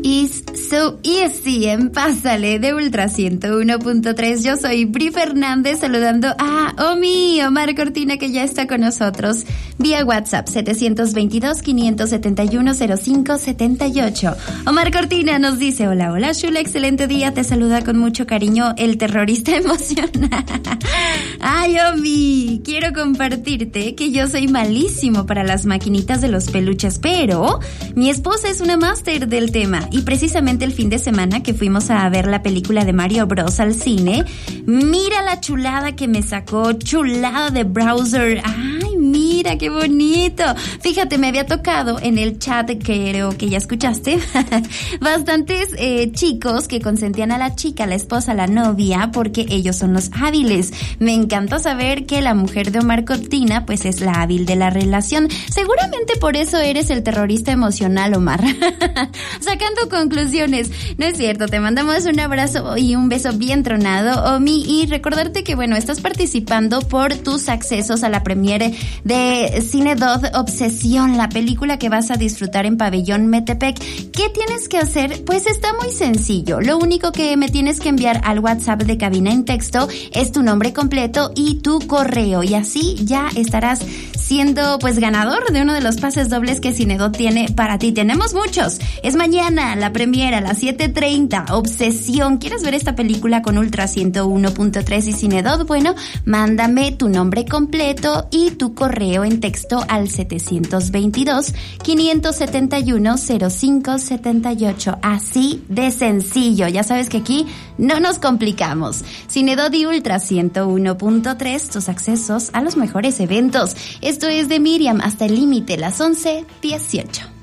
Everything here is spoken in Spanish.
is so easy en Pásale de Ultra 101.3. Yo soy Bri Fernández saludando a Omar Cortina, que ya está con nosotros vía WhatsApp 722-571-0578. Omar Cortina nos dice: hola Shula, excelente día, te saluda con mucho cariño el terrorista emocional. Ay, Omi, quiero compartirte que yo soy malísimo para las maquinitas de los peluches, pero mi esposa es una máster del tema, y precisamente el fin de semana que fuimos a ver la película de Mario Bros al cine, mira la chulada que me sacó, chulada de browser. Ay, mira qué bonito. Fíjate, me había tocado en el chat, que creo que ya escuchaste, bastantes chicos que consentían a la chica, la esposa, la novia, porque ellos son los hábiles. Me encantó saber que la mujer de Omar Cortina pues es la hábil de la relación. Seguramente por eso eres el terrorista emocional, Omar. Sacando conclusiones. No es cierto, te mandamos un abrazo y un beso bien tronado, Omi, y recordarte que bueno, estás participando por tus accesos a la premiere de Cinedot Obsesión, la película que vas a disfrutar en Pabellón Metepec. ¿Qué tienes que hacer? Pues está muy sencillo. Lo único que me tienes que enviar al WhatsApp de Cabina en Texto es tu nombre completo y tu correo, y así ya estarás siendo pues ganador de uno de los pases dobles que Cinedot tiene para ti. Tenemos muchos. Es mañana la premiera a las 7:30, Obsesión. ¿Quieres ver esta película con Ultra 101.3 y Cinedot? Bueno, mándame tu nombre completo y tu correo en texto al 722-571-0578. Así de sencillo. Ya sabes que aquí no nos complicamos. Cinedot y Ultra 101.3, tus accesos a los mejores eventos. Esto es de Miriam hasta el límite, las 11:18.